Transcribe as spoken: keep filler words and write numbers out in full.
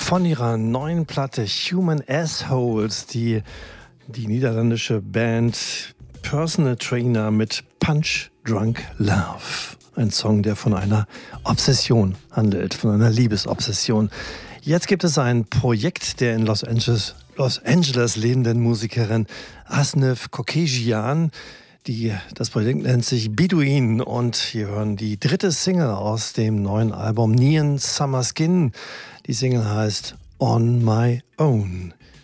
von ihrer neuen Platte Human Assholes, die die niederländische Band Personal Trainer mit Punch Drunk Love. Ein Song, der von einer Obsession handelt, von einer Liebesobsession. Jetzt gibt es ein Projekt der in Los Angeles, Los Angeles lebenden Musikerin Asnef Kokejian. Die, das Projekt nennt sich Bedouin und hier hören die dritte Single aus dem neuen Album Neon Summer Skin. Die Single heißt On My Own.